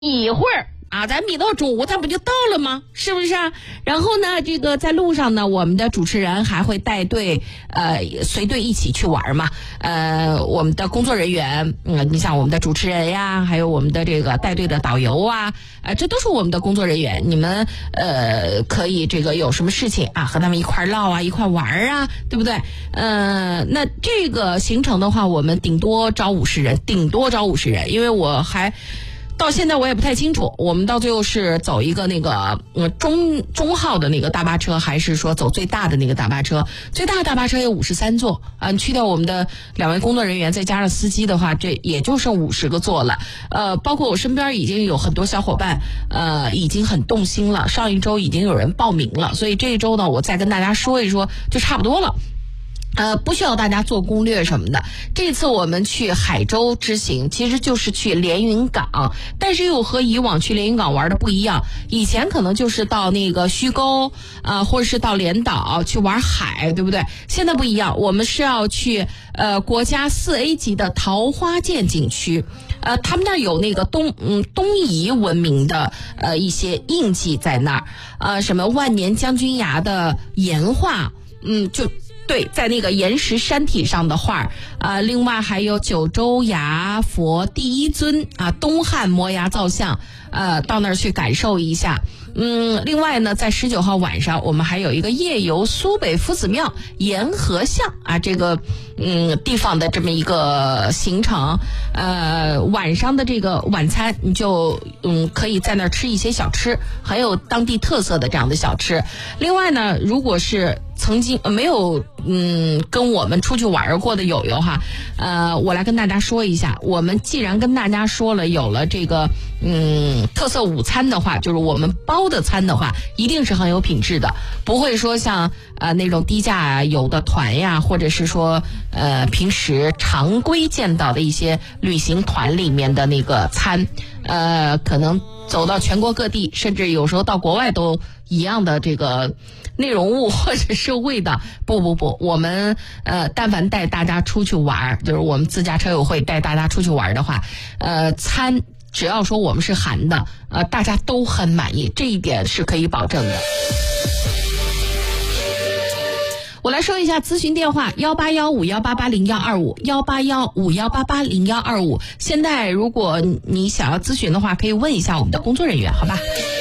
一会儿啊，咱米到中午，咱不就到了吗？是不是啊？然后呢，这个在路上呢，我们的主持人还会带队，随队一起去玩嘛。我们的工作人员，你像我们的主持人呀，还有我们的这个带队的导游啊，这都是我们的工作人员。你们可以这个有什么事情啊，和他们一块唠啊，一块玩啊，对不对？那这个行程的话，我们顶多招50人，因为我还。到现在我也不太清楚，我们到最后是走一个那个中号的那个大巴车，还是说走最大的那个大巴车？最大的大巴车有53座啊，去掉我们的2位工作人员，再加上司机的话，这也就剩50个座了。包括我身边已经有很多小伙伴，已经很动心了。上一周已经有人报名了，所以这一周呢，我再跟大家说一说，就差不多了。不需要大家做攻略什么的。这次我们去海州之行，其实就是去连云港，但是又和以往去连云港玩的不一样。以前可能就是到那个虚沟或者是到连岛去玩海，对不对？现在不一样，我们是要去国家4A 级的桃花涧景区。他们那儿有那个东夷文明的一些印记在那儿，什么万年将军崖的岩画，就。对，在那个岩石山体上的画另外还有九州崖佛第一尊东汉摩崖造像，到那儿去感受一下。另外呢，在19号晚上，我们还有一个夜游苏北夫子庙沿河巷这个地方的这么一个行程。晚上的这个晚餐，你就可以在那儿吃一些小吃，很有当地特色的这样的小吃。另外呢，如果是曾经没有跟我们出去玩过的友友哈，我来跟大家说一下，我们既然跟大家说了有了这个特色午餐的话，就是我们包的餐的话，一定是很有品质的，不会说像那种低价有的团呀，或者是说平时常规见到的一些旅行团里面的那个餐，可能走到全国各地，甚至有时候到国外都一样的这个内容物或者是味道。不，我们但凡带大家出去玩，就是我们自驾车友会带大家出去玩的话，餐只要说我们是含的，大家都很满意，这一点是可以保证的。我来说一下咨询电话：18151880125，18151880125。现在如果你想要咨询的话，可以问一下我们的工作人员，好吧？